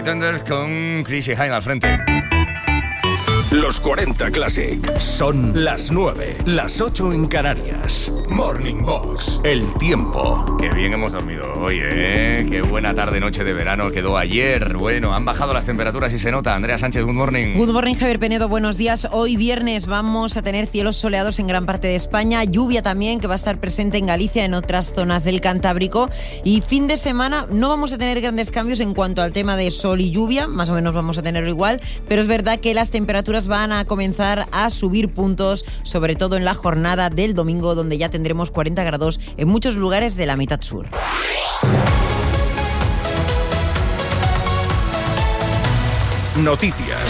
Pretenders con Chrissy Hynde al frente. Los 40 Classic. Son las 9, las 8 en Canarias. Morning Box. El tiempo. Qué bien hemos dormido hoy, ¿eh? Qué buena tarde-noche de verano quedó ayer. Bueno, han bajado las temperaturas y se nota. Andrea Sánchez, good morning. Good morning, Javier Penedo, buenos días. Hoy viernes vamos a tener cielos soleados en gran parte de España. Lluvia también, que va a estar presente en Galicia, en otras zonas del Cantábrico. Y fin de semana no vamos a tener grandes cambios en cuanto al tema de sol y lluvia. Más o menos vamos a tenerlo igual. Pero es verdad que las temperaturas van a comenzar a subir puntos, sobre todo en la jornada del domingo, donde ya tendremos 40 grados en muchos lugares de la mitad sur. Noticias.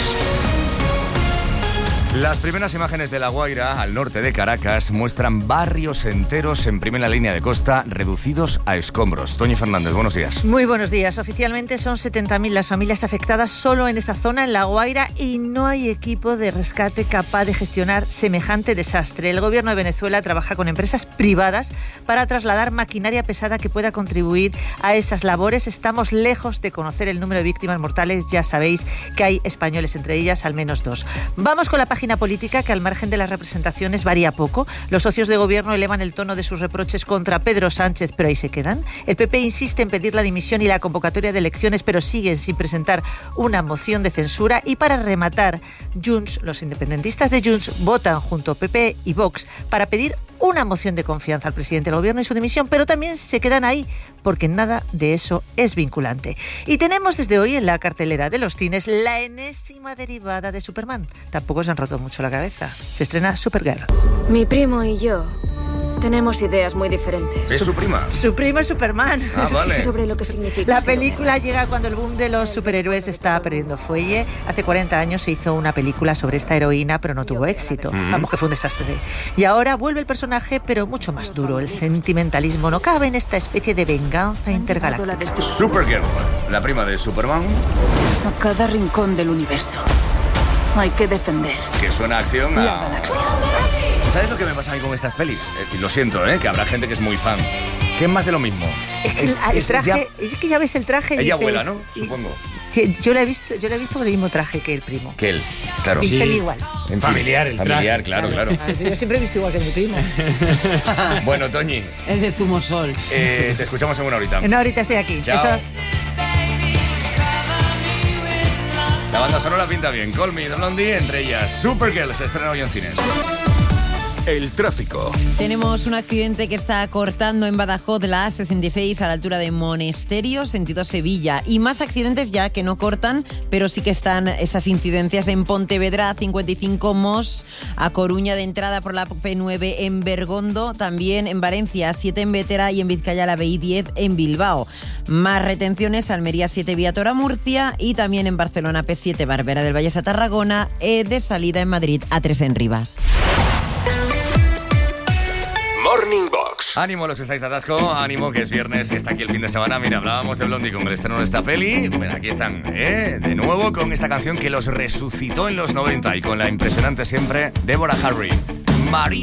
Las primeras imágenes de La Guaira, al norte de Caracas, muestran barrios enteros en primera línea de costa reducidos a escombros. Toñi Fernández, buenos días. Muy buenos días. Oficialmente son 70.000 las familias afectadas solo en esa zona, en La Guaira, y no hay equipo de rescate capaz de gestionar semejante desastre. El gobierno de Venezuela trabaja con empresas privadas para trasladar maquinaria pesada que pueda contribuir a esas labores. Estamos lejos de conocer el número de víctimas mortales. Ya sabéis que hay españoles entre ellas, al menos 2. Vamos con la página política, que al margen de las representaciones varía poco. Los socios de gobierno elevan el tono de sus reproches contra Pedro Sánchez, pero ahí se quedan. El PP insiste en pedir la dimisión y la convocatoria de elecciones, pero siguen sin presentar una moción de censura. Y para rematar, Junts, los independentistas de Junts, votan junto a PP y Vox para pedir una moción de confianza al presidente del gobierno y su dimisión, pero también se quedan ahí porque nada de eso es vinculante. Y tenemos desde hoy en la cartelera de los cines la enésima derivada de Superman. Tampoco se han roto mucho la cabeza. Se estrena Supergirl. Mi primo y yo tenemos ideas muy diferentes. ¿Es su prima? Su primo es Superman. Ah, vale. Sobre lo que significa La ser película hombre. llega cuando el boom de los superhéroes está perdiendo fuelle. Hace 40 años se hizo una película sobre esta heroína, pero no tuvo éxito. Vamos, que fue un desastre. Y ahora vuelve el personaje, pero mucho más duro. El sentimentalismo no cabe en esta especie de venganza intergaláctica. Supergirl, la prima de Superman, A cada rincón del universo hay que defender que suena a acción la a... galaxia. ¿Sabes lo que me pasa a mí con estas pelis? Y lo siento, que habrá gente que es muy fan. Que es más de lo mismo. Es que el traje, es que ya ves el traje y ella dices, abuela, ¿no? Supongo. Sí, yo la he visto con el mismo traje que el primo. Que él, claro. Visten igual. En fin, Familiar, el traje. familiar, claro. Yo siempre he visto igual que mi primo. Bueno, Toñi, Es de Zumosol. te escuchamos en una horita. No, ahorita estoy aquí. Chao. Eso es... La banda sonora pinta bien. Call Me, The Blondie, entre ellas Supergirl, se estrena hoy en cines. El tráfico. Tenemos un accidente que está cortando en Badajoz la A66 a la altura de Monesterio, sentido Sevilla. Y más accidentes ya que no cortan, pero sí que están esas incidencias en Pontevedra, 55 Mos, a Coruña de entrada por la P9 en Bergondo, también en Valencia, 7 en Vétera y en Vizcaya la BI 10 en Bilbao. Más retenciones, Almería 7 Viatora Murcia y también en Barcelona P7 Barbera del Vallès a Tarragona, de salida en Madrid A3 en Rivas. Morning Box. Ánimo los que estáis atasco, ánimo que es viernes y está aquí el fin de semana. Mira, hablábamos de Blondie con el estreno de esta peli. Bueno, aquí están, de nuevo con esta canción que los resucitó en los 90 y con la impresionante siempre Deborah Harry. María.